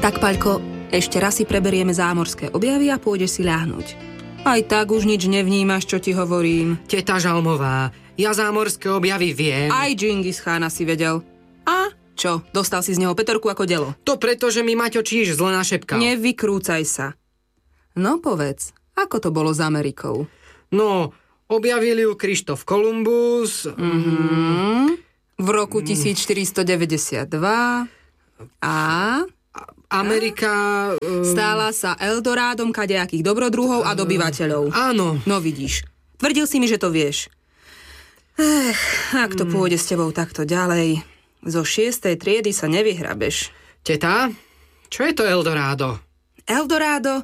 Tak, Paľko, ešte raz si preberieme zámorské objavy a pôjdeš si ľahnúť. Aj tak už nič nevnímaš, čo ti hovorím. Teta Žalmová, ja zámorské objavy viem. Aj Džingis Chána si vedel. A čo, dostal si z neho Petorku ako delo? To preto, že mi Maťo Číž zle našepkal. Nevykrúcaj sa. No povedz, ako to bolo s Amerikou? No, objavili ju Krištof Kolumbus. V roku 1492 a... Amerika... Stála sa Eldorádom kadejakých dobrodruhov a dobyvateľov. Áno. No vidíš, tvrdil si mi, že to vieš. Ak to pôjde s tebou takto ďalej, zo 6. triedy sa nevyhrabeš. Teta, čo je to Eldorádo? Eldorádo?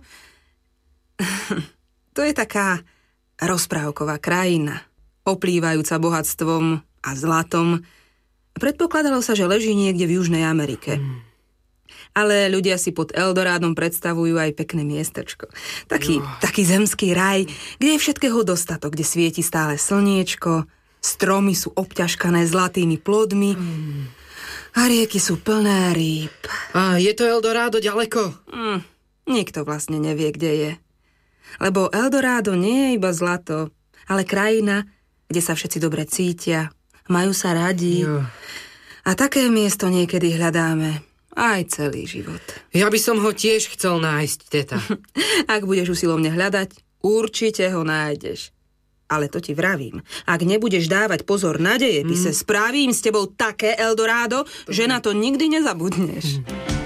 To je taká rozprávková krajina, oplývajúca bohatstvom a zlatom. Predpokladalo sa, že leží niekde v Južnej Amerike. Ale ľudia si pod Eldorádom predstavujú aj pekné miestečko. Taký zemský raj, kde je všetkého dostatok, kde svieti stále slniečko, stromy sú obťažkané zlatými plodmi a rieky sú plné rýb. A je to Eldorádo ďaleko? Nikto vlastne nevie, kde je. Lebo Eldorádo nie je iba zlato, ale krajina, kde sa všetci dobre cítia, majú sa radi. A také miesto niekedy hľadáme aj celý život. Ja by som ho tiež chcel nájsť, teta. Ak budeš usilovne hľadať, určite ho nájdeš. Ale to ti vravím. Ak nebudeš dávať pozor na dejepise, spravím s tebou také Eldorádo, že na to nikdy nezabudneš.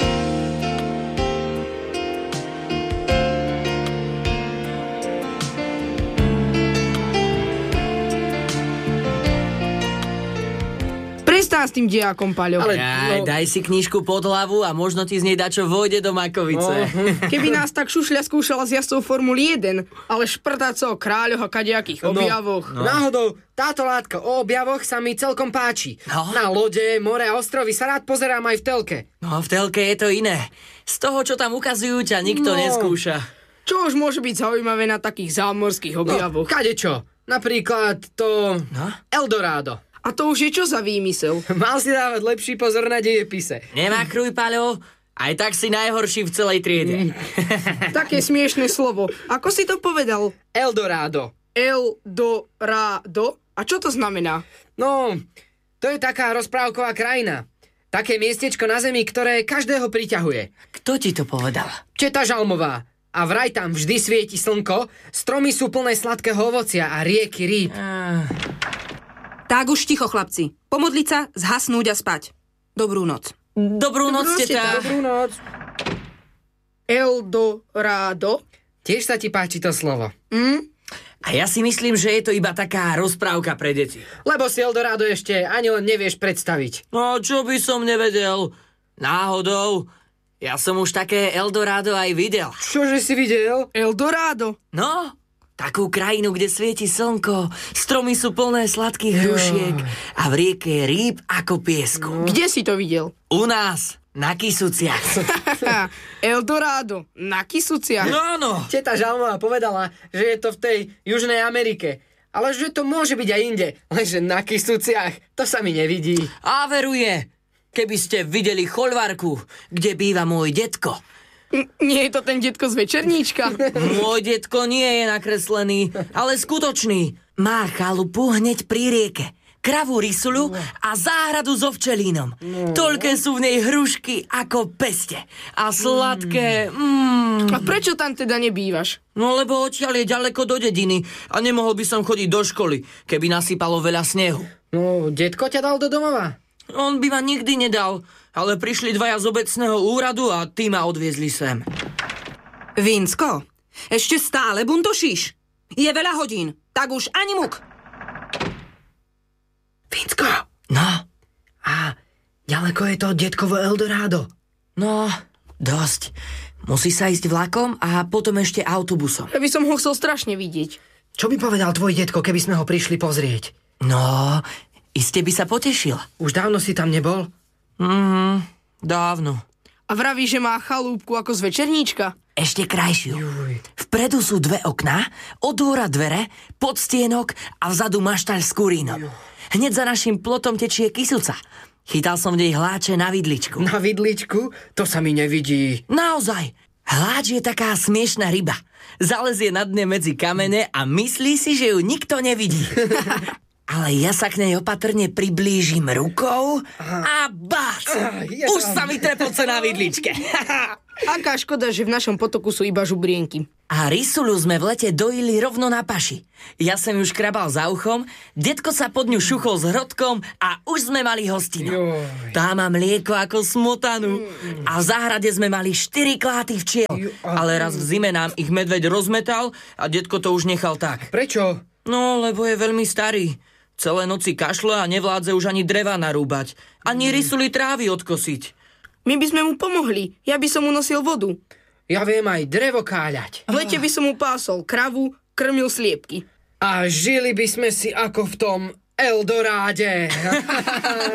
Prestán s tým diakom, Paľo. Daj si knižku pod hlavu a možno ti z nej dačo vojde do makovice. Keby nás tak šušľa skúšala s jazdcov Formuly 1, ale šprtáco o kráľoch a kadejakých objavoch. Náhodou, táto látka o objavoch sa mi celkom páči. Na lode, more a ostrovy sa rád pozerám aj v telke. No, v telke je to iné. Z toho, čo tam ukazujú, ťa nikto neskúša. Čo už môže byť zaujímavé na takých zámorských objavoch? Kadečo. Napríklad to Eldorádo. A to už je čo za výmysel? Mal si dávať lepší pozor na dejepise. Nemakruj, Paľo. Aj tak si najhorší v celej triede. Také smiešné slovo. Ako si to povedal? Eldorádo. Eldorado? A čo to znamená? No, to je taká rozprávková krajina. Také miestečko na zemi, ktoré každého priťahuje. Kto ti to povedal? Teta Žalmová. A vraj tam vždy svieti slnko, stromy sú plné sladkého ovocia a rieky rýb. Tak už ticho, chlapci. Pomodliť sa, zhasnúť a spať. Dobrú noc. Dobrú noc, teta. Dobrú noc. Eldorado? Tiež sa ti páči to slovo. A ja si myslím, že je to iba taká rozprávka pre deti. Lebo si Eldorado ešte ani len nevieš predstaviť. No, čo by som nevedel? Náhodou. Ja som už také Eldorado aj videl. Čože si videl? Eldorado? No, takú krajinu, kde svieti slnko, stromy sú plné sladkých hrušiek a v rieke je rýb ako piesku. Kde si to videl? U nás, na Kysuciach. Eldorado, na Kysuciach. No. Teta Žalmová povedala, že je to v tej Južnej Amerike. Ale že to môže byť aj inde. Lenže na Kysuciach, to sa mi nevidí. A veruje, keby ste videli choľvarku, kde býva môj detko. Nie je to ten detko z Večerníčka? Môj detko nie je nakreslený, ale skutočný. Má chalupu hneď pri rieke, kravu rysuľu a záhradu so včelínom. Toľké sú v nej hrušky ako peste. A sladké. A prečo tam teda nebývaš? No lebo odtiaľ je ďaleko do dediny a nemohol by som chodiť do školy, keby nasypalo veľa snehu. No, detko ťa dal do domova? On by ma nikdy nedal, ale prišli dvaja z obecného úradu a tí ma odviezli sem. Vinsko, ešte stále buntošíš? Je veľa hodín, tak už ani muk. Vinsko. No? A ďaleko je to detkovo Eldorádo? No, dosť. Musí sa ísť vlakom a potom ešte autobusom. Ja by som ho chcel strašne vidieť. Čo by povedal tvoj detko, keby sme ho prišli pozrieť? No, iste by sa potešil. Už dávno si tam nebol? Dávno. A vraví, že má chalúbku ako z Večerníčka? Ešte krajšiu. Vpredu sú 2 okná, od dvora dvere, podstienok a vzadu maštaľ s kurínom. Hneď za našim plotom tečie Kysuca. Chytal som v nej hláče na vidličku. Na vidličku? To sa mi nevidí. Naozaj, hláč je taká smiešná ryba. Zalezie na dne medzi kamene a myslí si, že ju nikto nevidí. Ale ja sa k nej opatrne priblížim rukou a bác! Už sa mi trepoce na vidličke. Aká škoda, že v našom potoku sú iba žubrienky. A rysulu sme v lete dojili rovno na paši. Ja som ju škrabal za uchom, detko sa pod ňu šuchol s hrodkom a už sme mali hostinu. Tá má mlieko ako smotanu. A v záhrade sme mali 4 kláty včiel. Ale raz v zime nám ich medveď rozmetal a detko to už nechal tak. Prečo? No, lebo je veľmi starý. Celé noci kašle a nevládze už ani dreva narúbať. Ani rysuli trávy odkosiť. My by sme mu pomohli. Ja by som mu nosil vodu. Ja viem aj drevo káľať. V lete by som mu pásol kravu, krmil sliepky. A žili by sme si ako v tom Eldoráde.